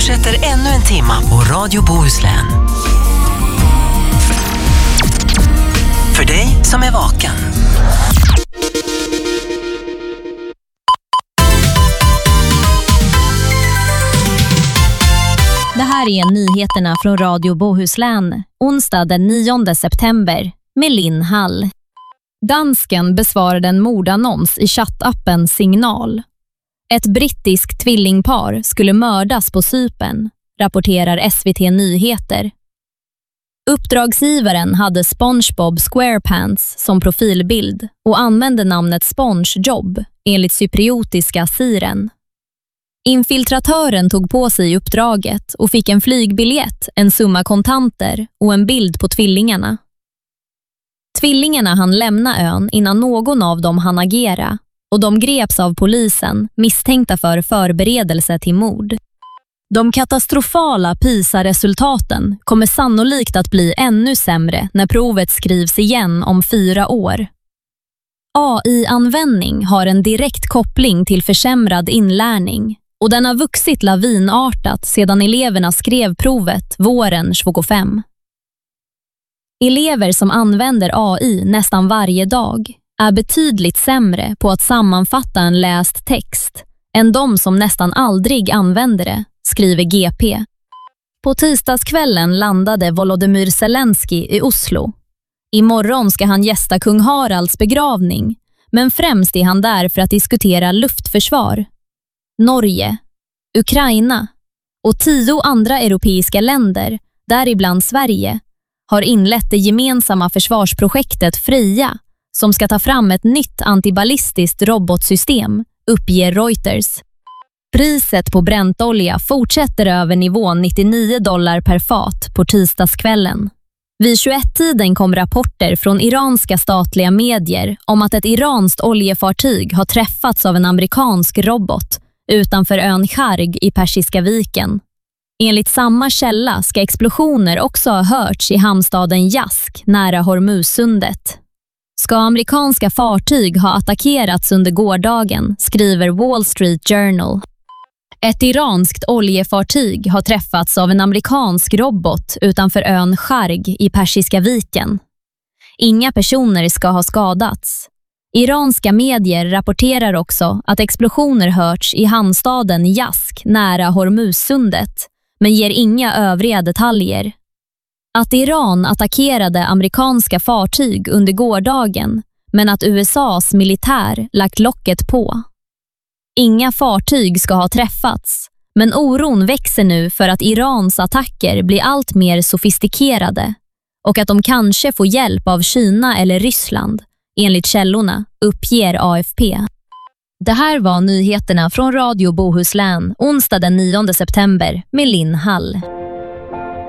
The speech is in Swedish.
fortsätter ännu en timma på Radio Bohuslän. För dig som är vaken. Det här är nyheterna från Radio Bohuslän, onsdag den 9 september, med Linn Hall. Dansken besvarade en mordannons i chattappen Signal. Ett brittiskt tvillingpar skulle mördas på Cypern, rapporterar SVT Nyheter. Uppdragsgivaren hade SpongeBob SquarePants som profilbild och använde namnet SpongeJob enligt cypriotiska Siren. Infiltratören tog på sig uppdraget och fick en flygbiljett, en summa kontanter och en bild på tvillingarna. Tvillingarna hann lämna ön innan någon av dem hann agera och de greps av polisen misstänkta för förberedelse till mord. De katastrofala PISA-resultaten kommer sannolikt att bli ännu sämre när provet skrivs igen om 4 år. AI-användning har en direkt koppling till försämrad inlärning och den har vuxit lavinartat sedan eleverna skrev provet våren 2025. Elever som använder AI nästan varje dag är betydligt sämre på att sammanfatta en läst text än de som nästan aldrig använder det, skriver GP. På tisdagskvällen landade Volodymyr Zelensky i Oslo. Imorgon ska han gästa kung Haralds begravning, men främst är han där för att diskutera luftförsvar. Norge, Ukraina och 10 andra europeiska länder, däribland Sverige, har inlett det gemensamma försvarsprojektet Freja som ska ta fram ett nytt antiballistiskt robotsystem, uppger Reuters. Priset på bräntolja fortsätter över nivån $99 per fat på tisdagskvällen. Vid 21-tiden kom rapporter från iranska statliga medier om att ett iranskt oljefartyg har träffats av en amerikansk robot utanför ön Kharg i Persiska viken. Enligt samma källa ska explosioner också ha hörts i hamnstaden Jask nära Hormuzsundet. Ska amerikanska fartyg ha attackerats under gårdagen, skriver Wall Street Journal. Ett iranskt oljefartyg har träffats av en amerikansk robot utanför ön Kharg i Persiska viken. Inga personer ska ha skadats. Iranska medier rapporterar också att explosioner hörts i hamnstaden Jask nära Hormuzsundet, men ger inga övriga detaljer. Att Iran attackerade amerikanska fartyg under gårdagen, men att USAs militär lagt locket på. Inga fartyg ska ha träffats, men oron växer nu för att Irans attacker blir allt mer sofistikerade och att de kanske får hjälp av Kina eller Ryssland, enligt källorna, uppger AFP. Det här var nyheterna från Radio Bohuslän, onsdag den 9 september, med Linn Hall.